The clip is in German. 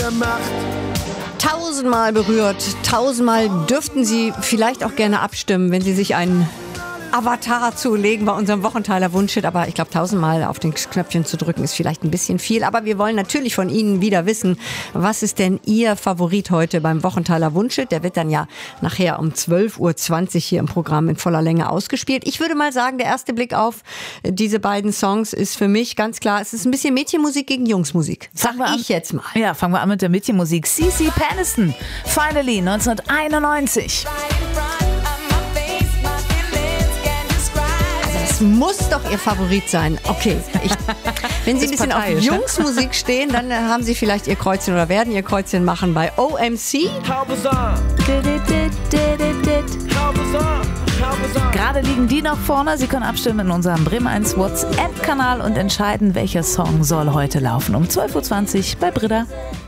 mir macht. Tausendmal berührt, tausendmal dürften Sie vielleicht auch gerne abstimmen, wenn Sie sich einen Avatar zulegen bei unserem Wochenteiler Wunschhit. Aber ich glaube, tausendmal auf den Knöpfchen zu drücken ist vielleicht ein bisschen viel. Aber wir wollen natürlich von Ihnen wieder wissen, was ist denn Ihr Favorit heute beim Wochenteiler Wunschhit? Der wird dann ja nachher um 12.20 Uhr hier im Programm in voller Länge ausgespielt. Ich würde mal sagen, der erste Blick auf diese beiden Songs ist für mich ganz klar, es ist ein bisschen Mädchenmusik gegen Jungsmusik. Sag ich jetzt mal. Ja, fangen wir an mit der Mädchenmusik. CeCe Peniston, Finally, 1991. Das muss doch Ihr Favorit sein. Okay, wenn Sie ein bisschen auf Jungsmusik stehen, dann haben Sie vielleicht Ihr Kreuzchen oder werden Ihr Kreuzchen machen bei OMC. Gerade liegen die noch vorne. Sie können abstimmen in unserem Bremen 1 WhatsApp-Kanal und entscheiden, welcher Song soll heute laufen. Um 12.20 Uhr bei Britta.